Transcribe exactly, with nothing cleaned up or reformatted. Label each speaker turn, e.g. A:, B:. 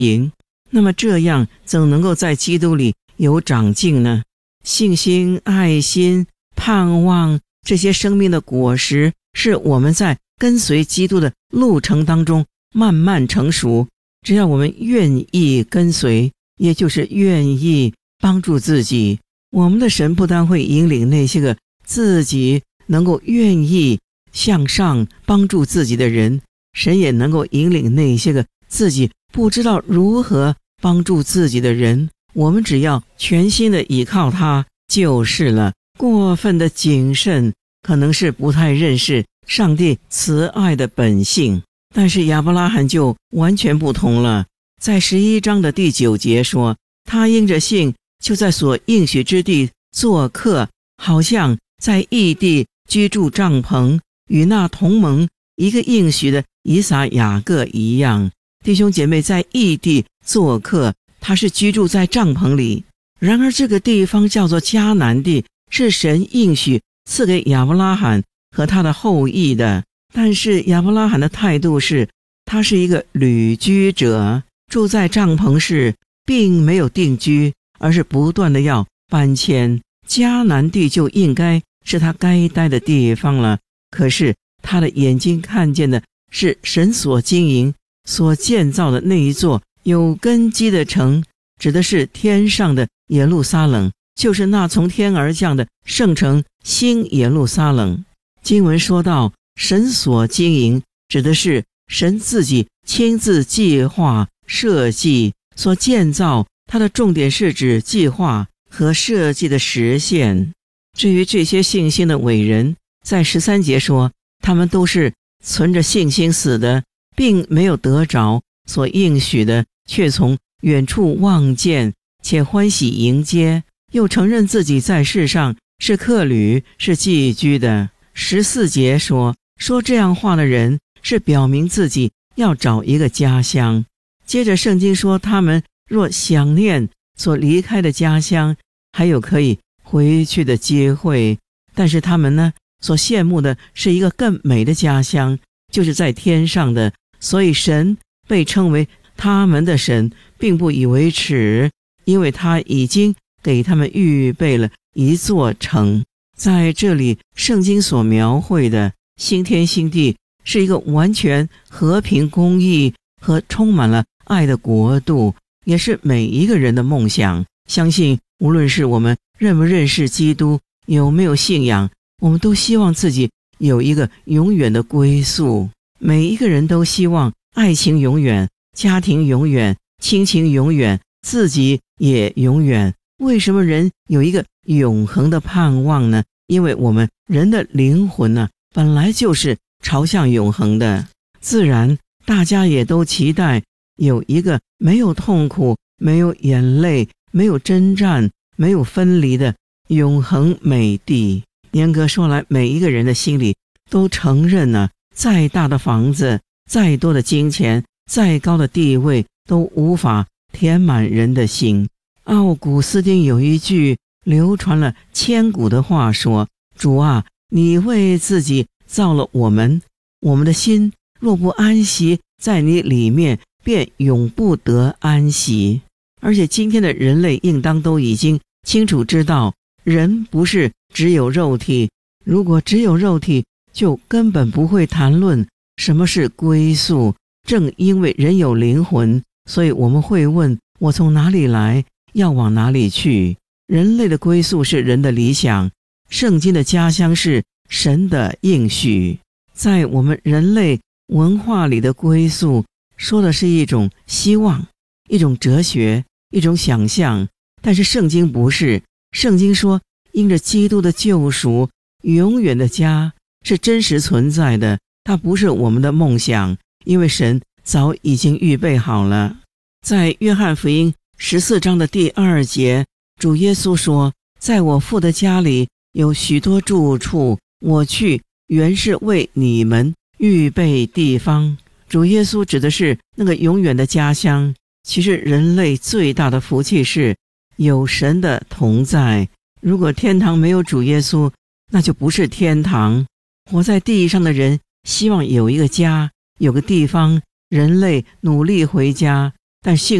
A: 营。那么这样怎能够在基督里有长进呢？信心、爱心、盼望，这些生命的果实是我们在跟随基督的路程当中慢慢成熟。只要我们愿意跟随，也就是愿意帮助自己，我们的神不但会引领那些个自己能够愿意向上帮助自己的人，神也能够引领那些个自己不知道如何帮助自己的人。我们只要全心的倚靠他就是了。过分的谨慎可能是不太认识上帝慈爱的本性，但是亚伯拉罕就完全不同了。在十一章的第九节说，他因着信就在所应许之地做客，好像在异地居住帐篷，与那同盟一个应许的以撒雅各一样。弟兄姐妹，在异地做客，他是居住在帐篷里。然而这个地方叫做迦南地，是神应许赐给亚伯拉罕和他的后裔的。但是亚伯拉罕的态度是，他是一个旅居者，住在帐篷是并没有定居，而是不断的要搬迁。迦南地就应该是他该待的地方了，可是他的眼睛看见的是神所经营所建造的那一座有根基的城，指的是天上的耶路撒冷，就是那从天而降的圣城新耶路撒冷。经文说到神所经营，指的是神自己亲自计划设计所建造，它的重点是指计划和设计的实现。至于这些信心的伟人，在十三节说，他们都是存着信心死的，并没有得着所应许的，却从远处望见，且欢喜迎接，又承认自己在世上是客旅，是寄居的。十四节说，说这样话的人是表明自己要找一个家乡。接着圣经说，他们若想念所离开的家乡，还有可以回去的机会，但是他们呢，所羡慕的是一个更美的家乡，就是在天上的。所以神被称为他们的神，并不以为耻，因为他已经给他们预备了一座城。在这里圣经所描绘的新天新地，是一个完全和平公义和充满了爱的国度，也是每一个人的梦想。相信无论是我们认不认识基督，有没有信仰，我们都希望自己有一个永远的归宿。每一个人都希望爱情永远，家庭永远，亲情永远，自己也永远。为什么人有一个永恒的盼望呢？因为我们人的灵魂呢、啊，本来就是朝向永恒的。自然大家也都期待有一个没有痛苦、没有眼泪、没有征战、没有分离的永恒美地。严格说来，每一个人的心里都承认呢、啊，再大的房子、再多的金钱、再高的地位，都无法填满人的心。奥古斯丁有一句流传了千古的话说，主啊，你为自己造了我们，我们的心若不安息在你里面，便永不得安息。而且今天的人类应当都已经清楚知道，人不是只有肉体，如果只有肉体，就根本不会谈论什么是归宿。正因为人有灵魂，所以我们会问，我从哪里来，要往哪里去。人类的归宿是人的理想，圣经的家乡是神的应许。在我们人类文化里的归宿，说的是一种希望，一种哲学，一种想象。但是圣经不是，圣经说，因着基督的救赎，永远的家是真实存在的，它不是我们的梦想，因为神早已经预备好了。在约翰福音十四章的第二节，主耶稣说，在我父的家里有许多住处，我去原是为你们预备地方。主耶稣指的是那个永远的家乡。其实人类最大的福气是有神的同在。如果天堂没有主耶稣，那就不是天堂。活在地上的人希望有一个家，有个地方，人类努力回家， 但信